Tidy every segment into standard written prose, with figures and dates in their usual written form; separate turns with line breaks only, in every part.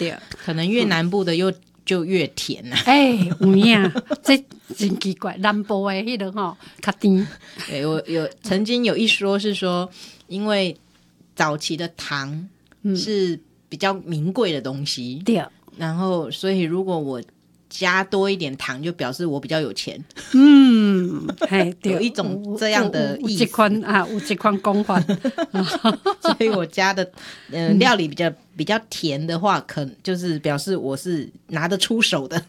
对，
可能越南部的就越甜啊。
有影，这真奇怪，南部的迄个吼较甜。
对，我曾经有一说是说，因为早期的糖是比较名贵的东西，
对，
然后所以如果我加多一点糖，就表示我比较有钱。
对，
有一种这样的意思，
有这款讲法。
所以我加的料理比较甜的话，可能就是表示我是拿得出手的。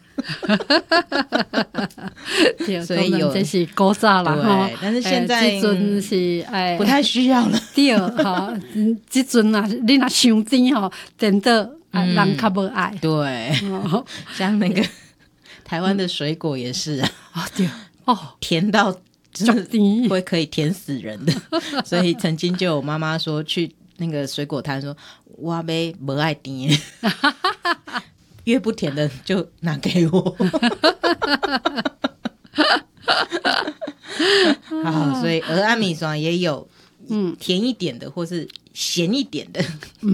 对，
所以有
这是古早啦，
对，但是现在
这阵是
不太需要了。
对，这阵啊，你若伤甜吼，真的人较无爱。
对，像那个台湾的水果也是啊，
对
甜到
真的
会可以甜死人的。所以曾经就有妈妈说去那个水果摊说，我没爱甜，越不甜的就拿给我。好，所以蚵仔米线也有甜一点的或是咸一点的。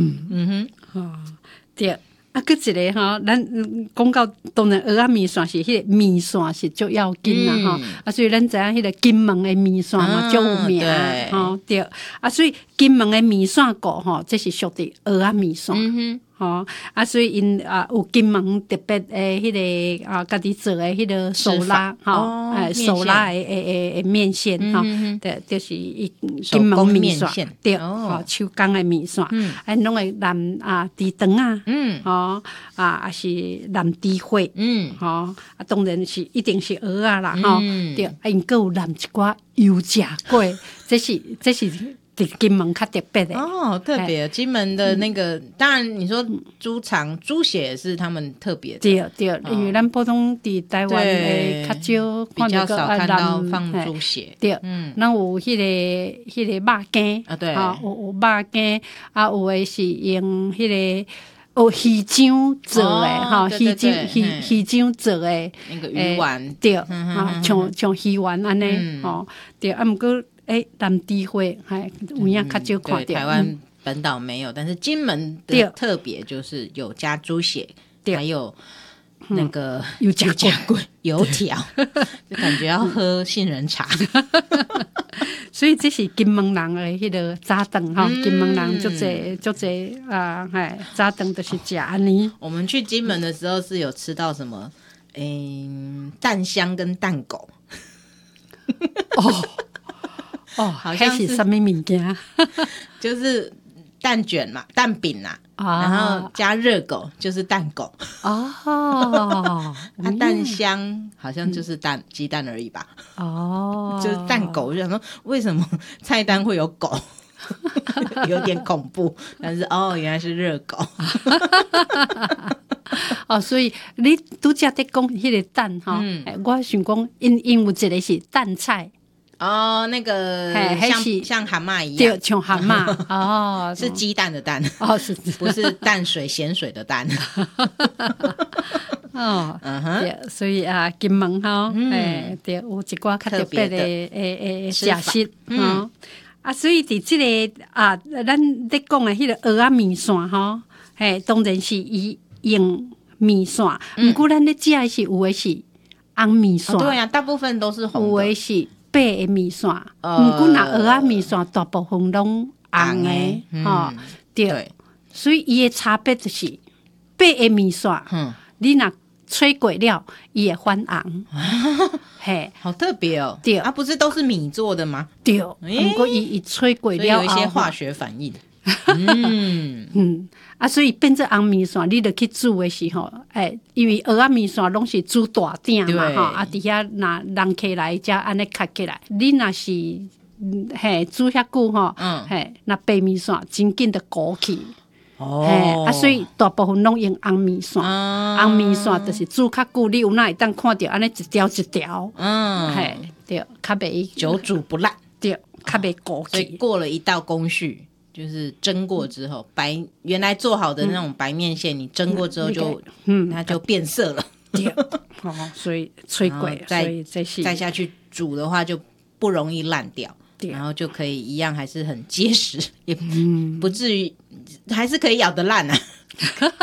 对。搁一个咱讲到当然蚵仔面线是迄个面线是足要紧啦所以咱知影迄个金门的面线嘛足有名对所以金门的面线糊这是属于蚵仔面线所以因有金门特别的迄个家己做的迄个手拉手拉的面线对，就是金门面线对手工的面线拢会淋猪肠也是淋猪血当然是一定是蚵仔啦对，因搁有淋一寡油炸过，这是金门较特别的
特别金门的那个当然你说猪肠猪血也是他们特别的
对因为咱普通伫台湾较少
比较少看到放猪血
对咱有迄个肉羹
对
有肉羹有的是用迄个鱼浆做的鱼浆做的
那个鱼丸
对像鱼丸安尼对不过淋猪血有影较少看到
台湾本岛没有但是金门的特别就是有加猪血还有那个油炸过油条就感觉要喝杏仁茶
所以这是金门人的迄个早顿金门人足济早顿就是吃安尼
我们去金门的时候是有吃到什么蛋香跟蛋狗好像
是什么物件
就是蛋卷嘛蛋饼然后加热狗就是蛋狗蛋香好像就是鸡蛋而已吧就是蛋狗，我就想说为什么菜单会有狗有点恐怖但是原来是热狗
所以你拄则在讲迄个蛋我想讲因有一个是蛋菜
那个像蛤蟆一样
对像蛤蟆
是鸡蛋的蛋
是
不是淡水咸水的蛋
对所以金门对有一寡较特别的食食所以伫这个咱在讲的迄个蚵仔面线当然是伊用面线不过咱咧食的是有的是红面线
对啊大部分都是红的
有的是白的面线不过那蚵仔面线大部分拢红的对所以伊的差别就是白的面线你若吹过了伊会反红
好特别对不是都是米做的吗
对不过伊吹过了
所以有一些化学反应
所以变做红面线你就去煮的时候因为蚵仔面线拢是煮大鼎嘛伫遐若人起来才安尼卡起来你若是煮遐久那白面线真紧就糊去所以大部分拢用红面线红面线就是煮较久你有哪会当看到安尼一条一条对较袂
久煮不烂
对较袂糊去
所以过了一道工序就是蒸过之后原来做好的那种白面线你蒸过之后就它就变色了
对所以吹过所以
再下去煮的话就不容易烂掉然后就可以一样还是很结实也不至于还是可以咬得烂